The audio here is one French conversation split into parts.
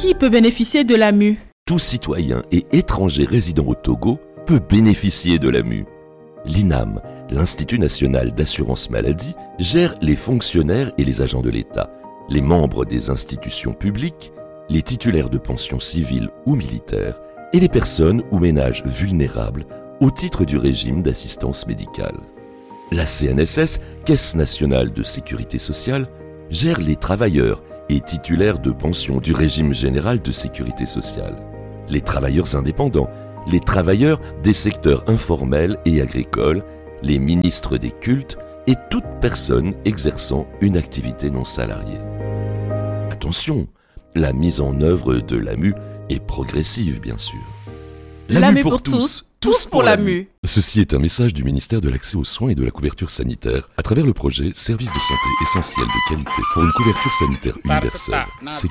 Qui peut bénéficier de l'AMU? Tout citoyen et étranger résidant au Togo peut bénéficier de l'AMU. L'INAM, l'Institut national d'assurance maladie, gère les fonctionnaires et les agents de l'État, les membres des institutions publiques, les titulaires de pensions civiles ou militaires et les personnes ou ménages vulnérables au titre du régime d'assistance médicale. La CNSS, Caisse nationale de sécurité sociale, gère les travailleurs et titulaires de pensions du régime général de sécurité sociale, les travailleurs indépendants, les travailleurs des secteurs informels et agricoles, les ministres des cultes et toute personne exerçant une activité non salariée. Attention, la mise en œuvre de l'AMU est progressive, bien sûr. L'AMU pour tous, tous pour l'AMU. Ceci est un message du ministère de l'Accès aux soins et de la couverture sanitaire à travers le projet Service de santé essentiel de qualité pour une couverture sanitaire universelle. C'est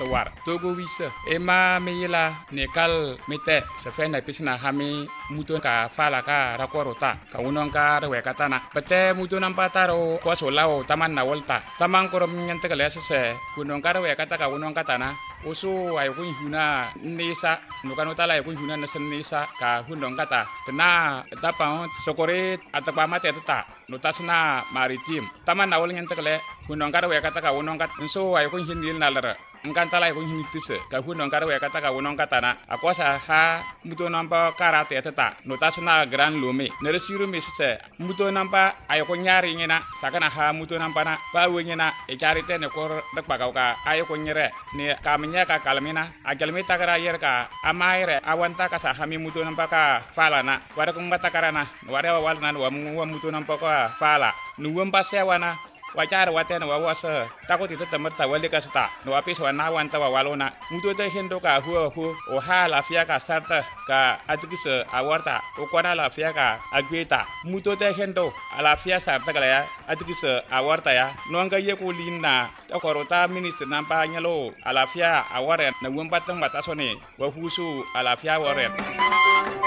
Dapan sokore atakpama tetata notasna maritim taman nawol nyentekle hunongkar we kata ka wonongkat nso ay ko hinil nalara ngantala ko hinitise ka hunongkar we kata ka wonongkatana akwasa ha muto nampa karate tetata notasna gran lome neresiru misse muto nampa ay ko nyari ngena sakana ha muto nampana pa wengena e charite ne kor dakpa ka ay ko nyere ne kamnya ka kalmina agalmita kara yer ka amaire awanta ka sa hami muto nampa ka falana wara ko ngata karana wara walna wa muto nampa ka fala nuwamba sewana wajar waten wa wasa takoti temerta wali ka sta no apis wana wanta wa walona muto te hendo ka hu o ha la fia ka sarta ka atikise awarta o kwana la fia ka agweta muto te hendo ala fia sarta kala ya atikise awarta ya no nga ye ko linna to korota minister nampa nyalo ala fia awaren na wumba tang batasone wa husu ala fia waren